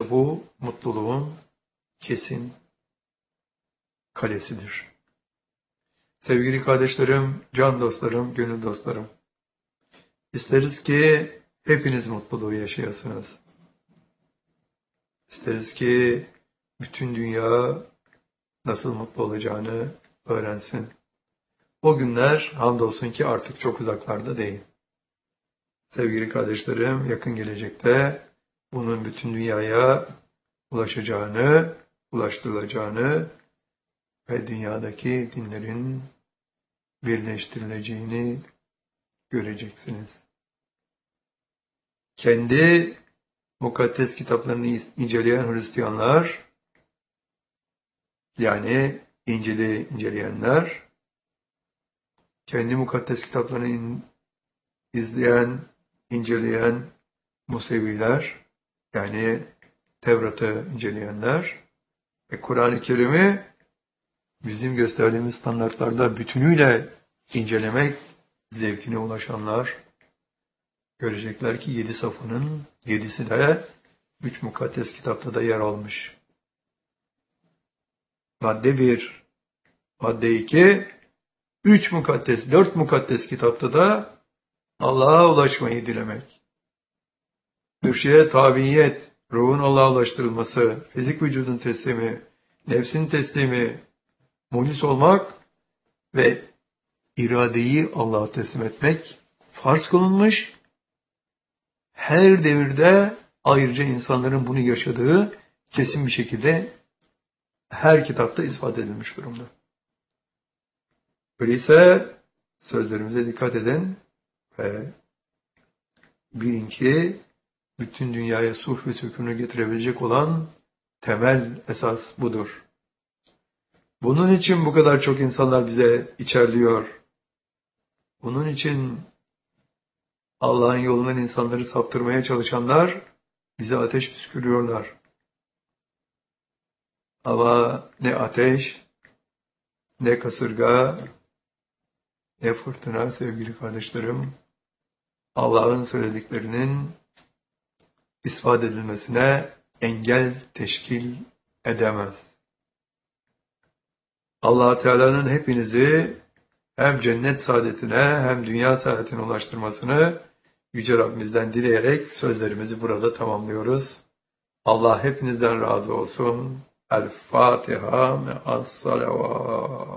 İşte bu mutluluğun kesin kalesidir. Sevgili kardeşlerim, can dostlarım, gönül dostlarım. İsteriz ki hepiniz mutluluğu yaşayasınız. İsteriz ki bütün dünya nasıl mutlu olacağını öğrensin. O günler hamdolsun ki artık çok uzaklarda değil. Sevgili kardeşlerim, yakın gelecekte bunun bütün dünyaya ulaşacağını, ulaştırılacağını ve dünyadaki dinlerin birleştirileceğini göreceksiniz. Kendi mukaddes kitaplarını inceleyen Hristiyanlar, yani İncil'i inceleyenler, kendi mukaddes kitaplarını inceleyen Museviler, yani Tevrat'ı inceleyenler ve Kur'an-ı Kerim'i bizim gösterdiğimiz standartlarda bütünüyle incelemek zevkine ulaşanlar görecekler ki 7 safının 7'si de 3 mukaddes kitapta da yer almış. Madde 1, madde 2, 4 mukaddes kitapta da Allah'a ulaşmayı dilemek. Mürşiye tabiyet, ruhun Allah'a ulaştırılması, fizik vücudun teslimi, nefsin teslimi, muhlis olmak ve iradeyi Allah'a teslim etmek farz kılınmış. Her devirde ayrıca insanların bunu yaşadığı kesin bir şekilde her kitapta ispat edilmiş durumda. Öyleyse sözlerimize dikkat edin ve bilin ki bütün dünyaya sulh ve sükûnu getirebilecek olan temel esas budur. Bunun için bu kadar çok insanlar bize içerliyor. Bunun için Allah'ın yolundan insanları saptırmaya çalışanlar bize ateş püskürüyorlar. Ama ne ateş, ne kasırga, ne fırtına sevgili kardeşlerim, Allah'ın söylediklerinin ispat edilmesine engel teşkil edemez. Allah Teala'nın hepinizi hem cennet saadetine hem dünya saadetine ulaştırmasını Yüce Rabbimizden dileyerek sözlerimizi burada tamamlıyoruz. Allah hepinizden razı olsun. El Fatiha me'as salavat.